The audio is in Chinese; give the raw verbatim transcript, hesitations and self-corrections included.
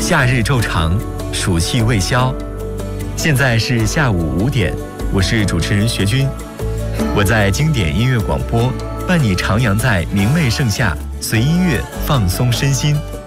夏日骤长，暑气未消。现在是下午五点，我是主持人学军，我在经典音乐广播伴你徜徉在明媚盛夏，随音乐放松身心。